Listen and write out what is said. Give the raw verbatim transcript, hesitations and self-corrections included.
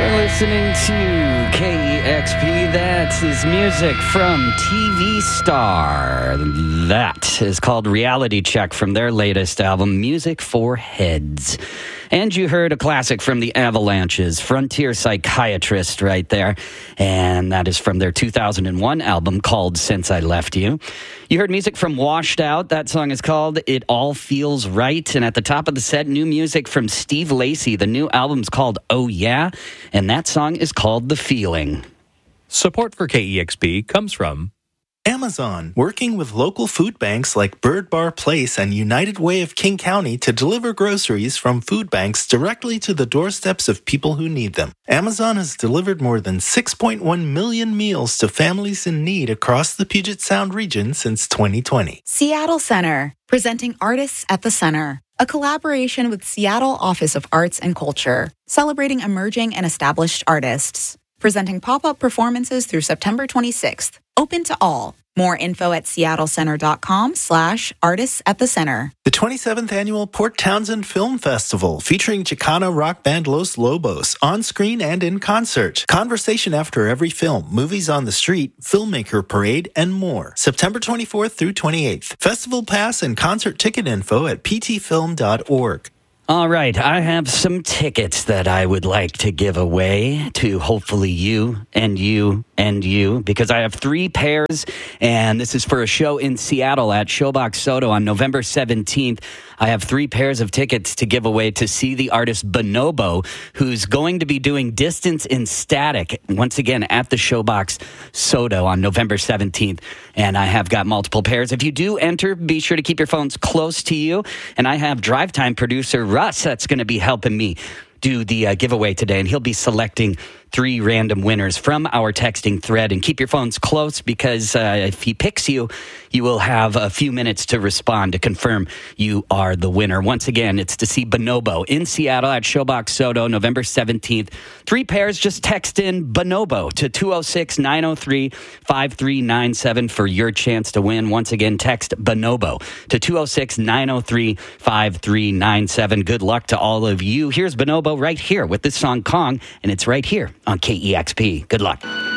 Listening to K E X P, that is music from T V Star. That is called Reality Check from their latest album, Music for Heads. And you heard a classic from the Avalanches, Frontier Psychiatrist, right there. And that is from their two thousand one album called Since I Left You. You heard music from Washed Out. That song is called It All Feels Right. And at the top of the set, new music from Steve Lacy. The new album's called Oh Yeah. And that song is called The Feeling. Support for K E X P comes from Amazon, working with local food banks like Bird Bar Place and United Way of King County to deliver groceries from food banks directly to the doorsteps of people who need them. Amazon has delivered more than six point one million meals to families in need across the Puget Sound region since twenty twenty. Seattle Center, presenting Artists at the Center, a collaboration with Seattle Office of Arts and Culture, celebrating emerging and established artists. Presenting pop-up performances through September twenty-sixth. Open to all. More info at seattlecenter.com slash artists at the center. The twenty-seventh Annual Port Townsend Film Festival, featuring Chicana rock band Los Lobos, on screen and in concert. Conversation after every film, movies on the street, filmmaker parade, and more. September twenty-fourth through twenty-eighth. Festival pass and concert ticket info at p t film dot org. All right, I have some tickets that I would like to give away to hopefully you and you and you, because I have three pairs, and this is for a show in Seattle at Showbox Soto on November seventeenth. I have three pairs of tickets to give away to see the artist Bonobo, who's going to be doing Distance in Static, once again at the Showbox Soto on November seventeenth. And I have got multiple pairs. If you do enter, be sure to keep your phones close to you. And I have Drive Time producer Russ that's going to be helping me do the uh, giveaway today, and he'll be selecting three random winners from our texting thread. And keep your phones close, because uh, if he picks you, you will have a few minutes to respond to confirm you are the winner. Once again, it's to see Bonobo in Seattle at Showbox Soto, November seventeenth. Three pairs, just text in Bonobo to two oh six, nine oh three, five three nine seven for your chance to win. Once again, text Bonobo to two oh six, nine oh three, five three nine seven. Good luck to all of you. Here's Bonobo right here with this song Kong, and it's right here on K E X P. Good luck.